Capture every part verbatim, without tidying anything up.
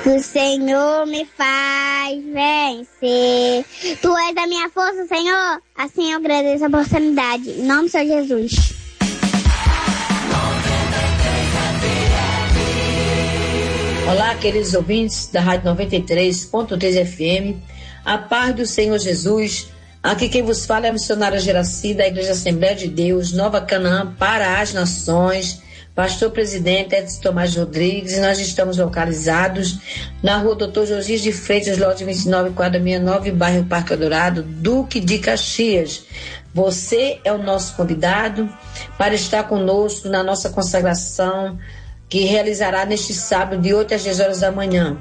O Senhor me faz vencer. Tu és a minha força, Senhor. Assim eu agradeço a oportunidade. Em nome do Senhor Jesus. Olá, queridos ouvintes da Rádio noventa e três ponto três F M. A paz do Senhor Jesus. Aqui quem vos fala é a missionária Geraci, da Igreja Assembleia de Deus, Nova Canaã, para as Nações. Pastor Presidente Edson Tomás Rodrigues. Nós estamos localizados na rua Doutor Josias de Freitas, lote vinte e nove, quadra sessenta e nove, bairro Parque Dourado, Duque de Caxias. Você é o nosso convidado para estar conosco na nossa consagração, que realizará neste sábado, de oito às dez horas da manhã.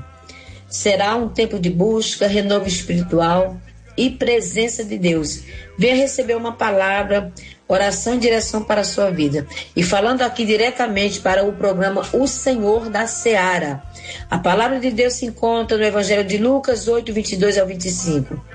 Será um tempo de busca, renovo espiritual e presença de Deus. Venha receber uma palavra, oração e direção para a sua vida. E falando aqui diretamente para o programa O Senhor da Seara. A palavra de Deus se encontra no Evangelho de Lucas oito, vinte e dois ao vinte e cinco.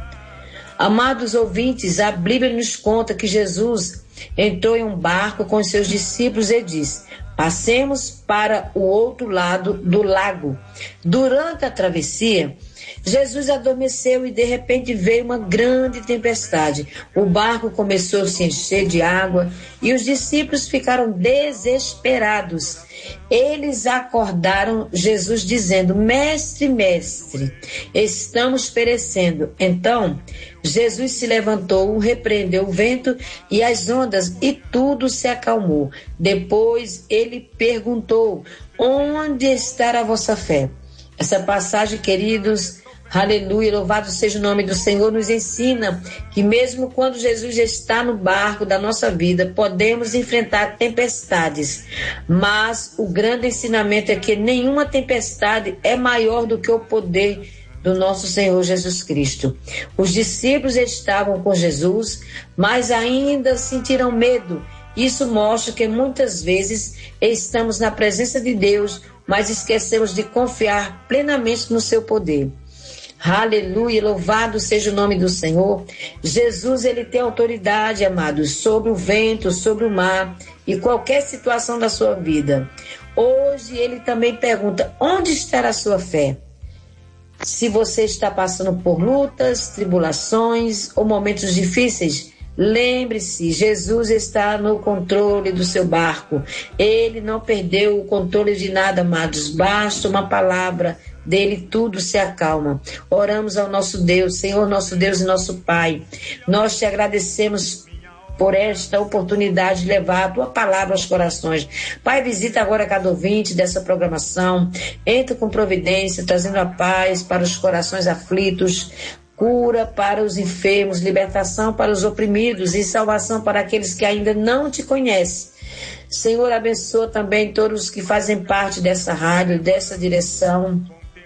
Amados ouvintes, a Bíblia nos conta que Jesus entrou em um barco com seus discípulos e disse: passemos para o outro lado do lago. Durante a travessia, Jesus adormeceu e de repente veio uma grande tempestade. O barco começou a se encher de água e os discípulos ficaram desesperados. Eles acordaram Jesus dizendo: mestre, mestre, estamos perecendo. Então, Jesus se levantou, repreendeu o vento e as ondas e tudo se acalmou. Depois ele perguntou: onde está a vossa fé? Essa passagem, queridos, aleluia, louvado seja o nome do Senhor, nos ensina que mesmo quando Jesus está no barco da nossa vida, podemos enfrentar tempestades, mas o grande ensinamento é que nenhuma tempestade é maior do que o poder do nosso Senhor Jesus Cristo. Os discípulos estavam com Jesus, mas ainda sentiram medo. Isso mostra que muitas vezes estamos na presença de Deus, mas esquecemos de confiar plenamente no seu poder. Aleluia, louvado seja o nome do Senhor. Jesus, ele tem autoridade, amados, sobre o vento, sobre o mar e qualquer situação da sua vida. Hoje ele também pergunta: onde está a sua fé? Se você está passando por lutas, tribulações ou momentos difíceis, lembre-se, Jesus está no controle do seu barco. Ele não perdeu o controle de nada, amados. Basta uma palavra dele, tudo se acalma. Oramos ao nosso Deus, Senhor, nosso Deus e nosso Pai. Nós te agradecemos por esta oportunidade de levar a tua palavra aos corações. Pai, visita agora cada ouvinte dessa programação. Entra com providência, trazendo a paz para os corações aflitos, cura para os enfermos, libertação para os oprimidos e salvação para aqueles que ainda não te conhecem. Senhor, abençoa também todos os que fazem parte dessa rádio, dessa direção,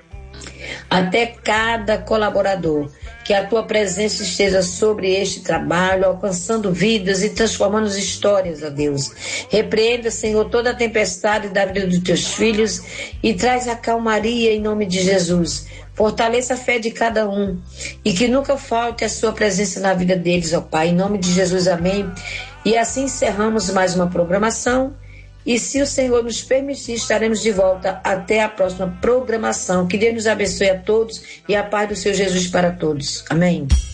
até cada colaborador. Que a tua presença esteja sobre este trabalho, alcançando vidas e transformando as histórias, ó Deus. Repreenda, Senhor, toda a tempestade da vida dos teus filhos e traz a calmaria em nome de Jesus. Fortaleça a fé de cada um e que nunca falte a sua presença na vida deles, ó Pai. Em nome de Jesus, amém. E assim encerramos mais uma programação. E se o Senhor nos permitir, estaremos de volta até a próxima programação. Que Deus nos abençoe a todos e a paz do Senhor Jesus para todos. Amém.